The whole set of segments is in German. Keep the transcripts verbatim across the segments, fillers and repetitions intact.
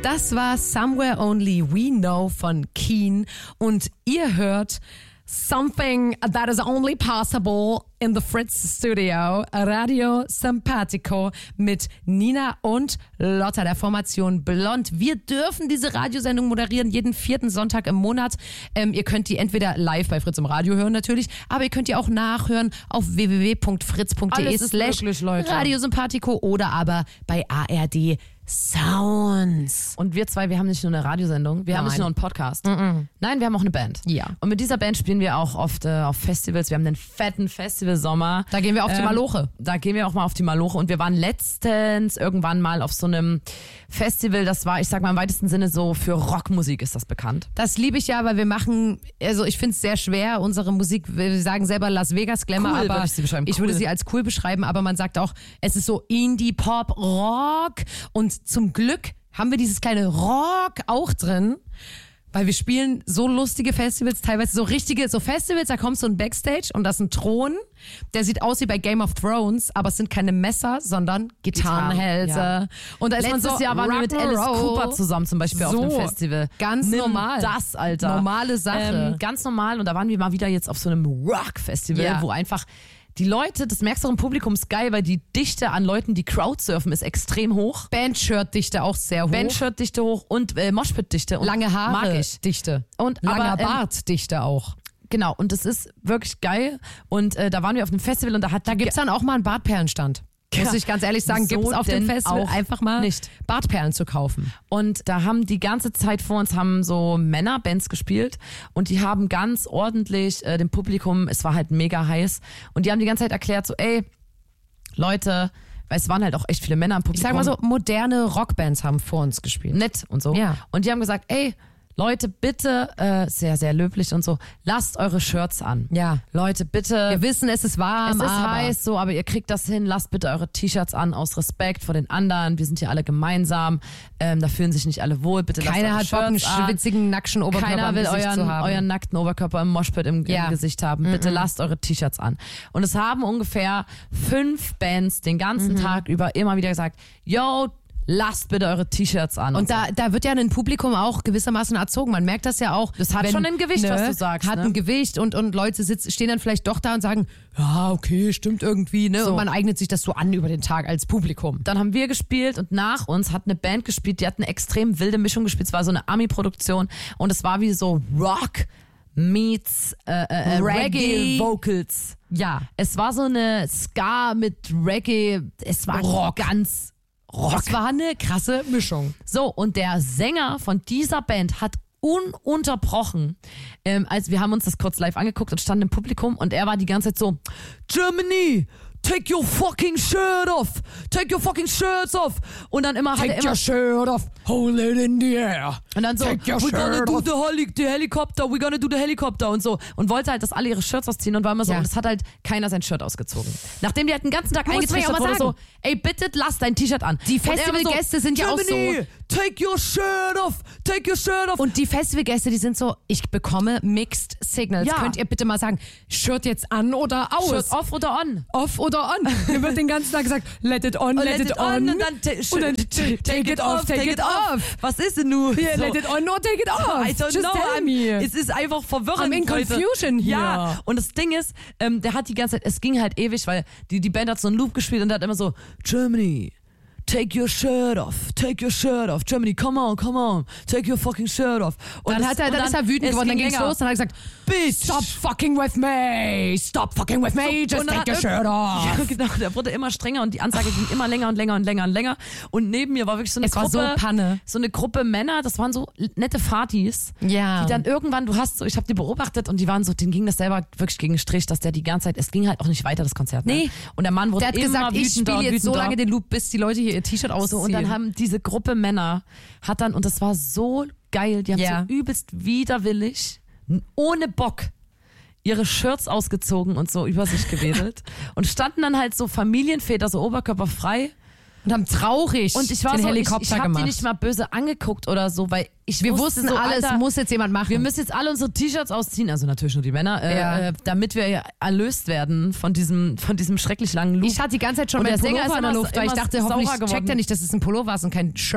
Das war Somewhere Only We Know von Keen und ihr hört Something That Is Only Possible in the Fritz Studio, Radio Simpatico mit Nina und Lotta der Formation Blond. Wir dürfen diese Radiosendung moderieren, jeden vierten Sonntag im Monat. Ähm, ihr könnt die entweder live bei Fritz im Radio hören natürlich, aber ihr könnt die auch nachhören auf w w w punkt fritz punkt de slash Radio Simpatico oder aber bei A R D Sounds. Und wir zwei, wir haben nicht nur eine Radiosendung, wir Nein. haben nicht nur einen Podcast. Mm-mm. Nein, wir haben auch eine Band. Ja. Und mit dieser Band spielen wir auch oft äh, auf Festivals. Wir haben einen fetten Festivalsommer. Da gehen wir auf die Ähm, Maloche. Da gehen wir auch mal auf die Maloche. Und wir waren letztens irgendwann mal auf so einem Festival, das war, ich sag mal im weitesten Sinne so für Rockmusik ist das bekannt. Das liebe ich ja, weil wir machen, also ich finde es sehr schwer, unsere Musik, wir sagen selber Las Vegas Glamour, Cool, aber würde ich sie beschreiben. ich würde Cool. sie als cool beschreiben, aber man sagt auch, es ist so Indie, Pop, Rock und zum Glück haben wir dieses kleine Rock auch drin, weil wir spielen so lustige Festivals, teilweise so richtige, so Festivals, da kommst du in Backstage und da ist ein Thron, der sieht aus wie bei Game of Thrones, aber es sind keine Messer, sondern Gitarrenhälse. Gitarren, ja. Und da ist Letztes man so Jahr waren wir mit Alice Rock'n'Roll. Cooper zusammen zum Beispiel So, auf einem Festival. ganz Nimm normal. das, Alter. Normale Sache. Ähm, ganz normal. Und da waren wir mal wieder jetzt auf so einem Rock-Festival, Ja. wo einfach die Leute, das merkst du auch im Publikum, ist geil, weil die Dichte an Leuten, die Crowdsurfen, ist extrem hoch. Bandshirt-Dichte auch sehr hoch. Bandshirt-Dichte hoch und äh, Moshpit-Dichte. Und Lange Haare, mag ich. Dichte. Und, Langer aber, ähm, Bart-Dichte auch. Genau, und das ist wirklich geil. Und äh, da waren wir auf einem Festival und da hat Da gibt's dann auch mal einen Bartperlenstand. Muss ich ganz ehrlich sagen, So gibt's auf dem denn Festival auch einfach mal nicht. Bartperlen zu kaufen. Und da haben die ganze Zeit vor uns haben so Männerbands gespielt und die haben ganz ordentlich äh, dem Publikum, es war halt mega heiß und die haben die ganze Zeit erklärt so, ey, Leute, weil es waren halt auch echt viele Männer im Ich Publikum. sag mal so, moderne Rockbands haben vor uns gespielt. Nett und so. Ja. Und die haben gesagt, ey, Leute, bitte, äh, sehr, sehr löblich und so, lasst eure Shirts an. Ja. Leute, bitte. Wir wissen, es ist warm, Es ist aber heiß, so, aber ihr kriegt das hin. Lasst bitte eure T-Shirts an, aus Respekt vor den anderen. Wir sind hier alle gemeinsam. Ähm, da fühlen sich nicht alle wohl. Bitte lasst keiner eure hat Bock, einen Shirts an. schwitzigen, nackschen Oberkörper Keiner im will Gesicht euren, zu haben. euren nackten Oberkörper im Moshpit im, Ja. im Gesicht haben. Bitte lasst eure T-Shirts an. Und es haben ungefähr fünf Bands den ganzen Mhm. Tag über immer wieder gesagt, yo, lasst bitte eure T-Shirts an. Und da, da wird ja ein Publikum auch gewissermaßen erzogen. Man merkt das ja auch. Das hat wenn, schon ein Gewicht, was du sagst, Hat ne? ein Gewicht und, und Leute sitzen, stehen dann vielleicht doch da und sagen, ja, okay, stimmt irgendwie. Ne? So. Und man eignet sich das so an über den Tag als Publikum. Dann haben wir gespielt und nach uns hat eine Band gespielt, die hat eine extrem wilde Mischung gespielt. Es war so eine Ami-Produktion und es war wie so Rock meets äh, äh, Reggae. Reggae-Vocals. Ja. Es war so eine Ska mit Reggae. Es war Rock. ganz Rock. Das war eine krasse Mischung. So, und der Sänger von dieser Band hat ununterbrochen, ähm, als wir haben uns das kurz live angeguckt und standen im Publikum und er war die ganze Zeit so, Germany, take your fucking shirt off, take your fucking shirts off. Und dann immer hat er immer shirt off, hold it in the air. und dann so, Take your we're gonna shirt do off. the, heli the helicopter, we're gonna do the helicopter und so. Und wollte halt, dass alle ihre Shirts ausziehen und war immer so, Ja. und es hat halt keiner sein Shirt ausgezogen. Nachdem die halt den ganzen Tag Muss man ja eingetrichtert auch mal wurde, so, sagen. ey, bitte lass dein T-Shirt an. Die Und er immer Festivalgäste sind ja auch Germany, so- take your shirt off, take your shirt off. Und die Festivalgäste, die sind so, ich bekomme Mixed Signals. Ja. Könnt ihr bitte mal sagen, Shirt jetzt an oder aus? Shirt off oder on? Off oder on? Mir wird den ganzen Tag gesagt, let it on, let, it on. und dann, ta- Und dann sh- take it off, take it off. Was ist denn nun? Yeah, So. let it on or take it off. I don't Just know. tell I'm, me. Es ist einfach verwirrend. I'm in Leute. confusion here. Ja, und das Ding ist, ähm, der hat die ganze Zeit, es ging halt ewig, weil die, die Band hat so einen Loop gespielt und der hat immer so, Germany, take your shirt off, take your shirt off, Germany, come on, come on, take your fucking shirt off. Und Dann, es- hat er, und dann, ist er wütend es geworden, dann ging ging's länger. los, dann hat er gesagt, Bitch. stop fucking with me, stop fucking with me, just Und dann take your hat shirt irg- off. Ja, genau, der wurde immer strenger und die Ansage ging immer länger und länger und länger und länger. Und neben mir war wirklich so eine Es war Gruppe, so Panne. so eine Gruppe Männer, das waren so nette Fatis, Ja. die dann irgendwann, du hast so, ich habe die beobachtet und die waren so, denen ging das selber wirklich gegen den Strich, dass der die ganze Zeit, es ging halt auch nicht weiter, das Konzert. Ne? Nee. Und der Mann wurde Der hat immer gesagt, ich wütender spiele und jetzt so wütender. lange den Loop, bis die Leute hier ihr T-Shirt ausziehen. So, und dann haben diese Gruppe Männer, hat dann, und das war so geil, die haben Ja. so übelst widerwillig, n- ohne Bock, ihre Shirts ausgezogen und so über sich gewedelt und standen dann halt so Familienväter, so oberkörperfrei. und haben traurig Und ich war den so, ich, Helikopter ich habe die gemacht. nicht mal böse angeguckt oder so, weil ich Wir wusste wussten so, alles, Alter, muss jetzt jemand machen. wir müssen jetzt alle unsere T-Shirts ausziehen, also natürlich nur die Männer, äh, Ja. äh, damit wir erlöst werden von diesem, von diesem schrecklich langen Loop. Ich hatte die ganze Zeit schon Und meinen der Sänger Pullover ist in der immer- Luft, weil ich immer dachte, saurer hoffentlich geworden. checkt er nicht, dass es ein Pullover ist und kein Shirt.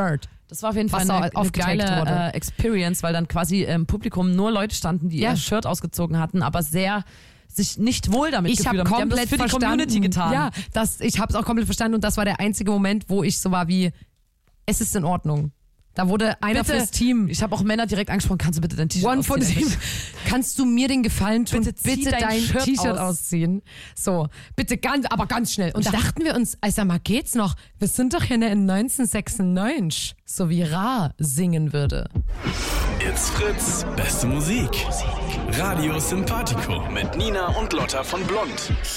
Das war auf jeden Fall Wasser eine, eine aufgetränkt geile wurde. äh, Experience, weil dann quasi im Publikum nur Leute standen, die Ja. ihr Shirt ausgezogen hatten, aber sehr sich nicht wohl damit Ich habe gefühlt haben. Die haben das komplett für die verstanden. Community getan. Ja, das, ich habe es auch komplett verstanden und das war der einzige Moment, wo ich so war wie, es ist in Ordnung. Da wurde einer Bitte, fürs Team. Ich habe auch Männer direkt angesprochen, kannst du bitte dein T-Shirt One for ausziehen? the Team. Kannst du mir den Gefallen tun? Bitte zieh bitte dein dein Shirt T-Shirt aus. ausziehen. So, bitte ganz, aber ganz schnell. Und da dachten wir uns, also mal geht's noch? Wir sind doch hier in neunzehnhundertsechsundneunzig, so wie Ra singen würde. It's Fritz, beste Musik. Radio Sympathico mit Nina und Lotta von Blond.